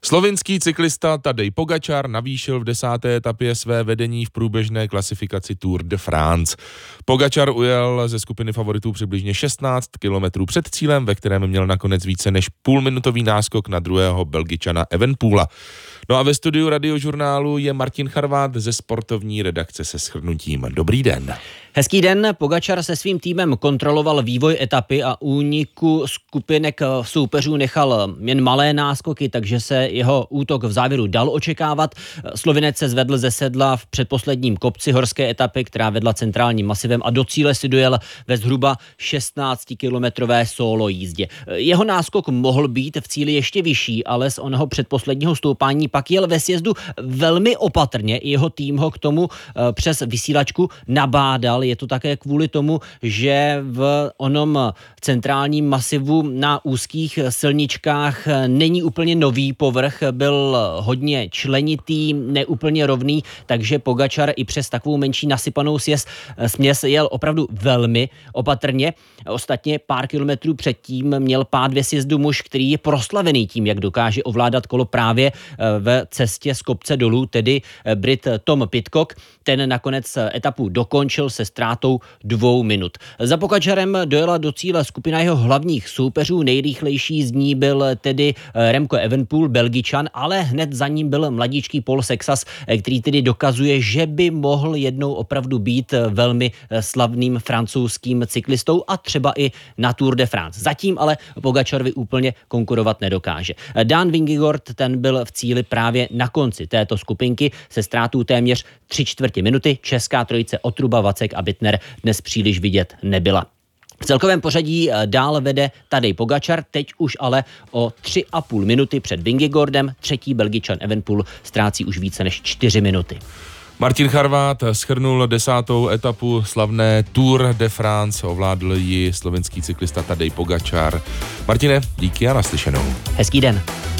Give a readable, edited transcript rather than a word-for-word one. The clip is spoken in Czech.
Slovinský cyklista Tadej Pogačar navýšil v 10. etapě své vedení v průběžné klasifikaci Tour de France. Pogačar ujel ze skupiny favoritů přibližně 16 kilometrů před cílem, ve kterém měl nakonec více než půlminutový náskok na druhého Belgičana Evenepoela. No a ve studiu Radiožurnálu je Martin Charvát ze sportovní redakce se shrnutím. Dobrý den. Hezký den. Pogačar se svým týmem kontroloval vývoj etapy a úniku skupinek soupeřů nechal jen malé náskoky, takže se jeho útok v závěru dal očekávat. Slovinec se zvedl ze sedla v předposledním kopci horské etapy, která vedla centrálním masivem, a do cíle si dojel ve zhruba 16-kilometrové solo jízdě. Jeho náskok mohl být v cíli ještě vyšší, ale z onoho předposledního stoupání pak jel ve sjezdu velmi opatrně. Jeho tým ho k tomu přes vysílačku nabádal. Je to také kvůli tomu, že v onom centrálním masivu na úzkých silničkách není úplně nový povrch, byl hodně členitý, neúplně rovný, takže Pogačar i přes takovou menší nasypanou směs jel opravdu velmi opatrně. Ostatně pár kilometrů předtím měl pád ve sjezdu muž, který je proslavený tím, jak dokáže ovládat kolo právě v cestě z kopce dolů, tedy Brit Tom Pidcock. Ten nakonec etapu dokončil se ztrátou 2 minut. Za Pogačarem dojela do cíle skupina jeho hlavních soupeřů. Nejrychlejší z ní byl tedy Remco Evenepoel, Belgičan, ale hned za ním byl mladíčký Paul Sexas, který tedy dokazuje, že by mohl jednou opravdu být velmi slavným francouzským cyklistou a třeba i na Tour de France. Zatím ale Pogačarovi úplně konkurovat nedokáže. Dan Vingegaard, ten byl v cíli právě na konci této skupinky se ztrátou téměř 3/4 minuty. Česká trojice Otruba, Vacek a Bittner dnes příliš vidět nebyla. V celkovém pořadí dál vede Tadej Pogačar, teď už ale o 3,5 minuty před Vingegaardem. Třetí Belgičan Evenepoel ztrácí už více než 4 minuty. Martin Charvát shrnul 10. etapu slavné Tour de France, ovládl ji slovenský cyklista Tadej Pogačar. Martine, díky a naslyšenou. Hezký den.